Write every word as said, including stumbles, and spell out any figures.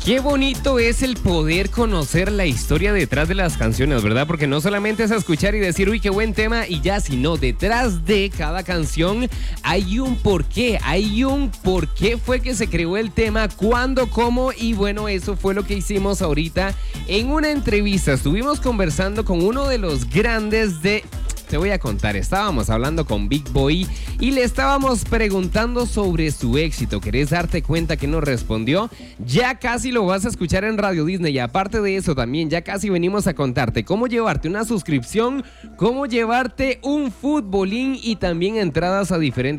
Qué bonito es el poder conocer la historia detrás de las canciones, ¿verdad? Porque no solamente es escuchar y decir, uy, qué buen tema y ya, sino detrás de cada canción hay un porqué, hay un por qué fue que se creó el tema, cuándo, cómo, y bueno, eso fue lo que hicimos ahorita en una entrevista. Estuvimos conversando con uno de los grandes de... Te voy a contar, estábamos hablando con Big Boy y le estábamos preguntando sobre su éxito. ¿Querés darte cuenta que nos respondió? Ya casi lo vas a escuchar en Radio Disney y aparte de eso también ya casi venimos a contarte cómo llevarte una suscripción, cómo llevarte un futbolín y también entradas a diferentes